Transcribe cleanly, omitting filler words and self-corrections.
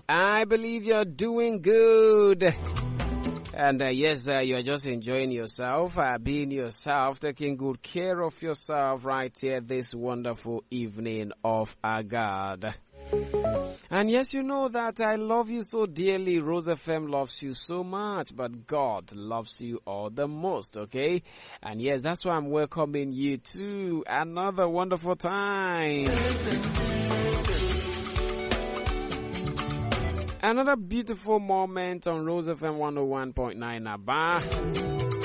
I believe you're doing good. And yes, you're just enjoying yourself, being yourself, taking good care of yourself right here this wonderful evening of our God. And yes, you know that I love you so dearly. Rose FM loves you so much, but God loves you all the most, okay? And yes, that's why I'm welcoming you to another wonderful time. Another beautiful moment on Rose FM 101.9 Aba.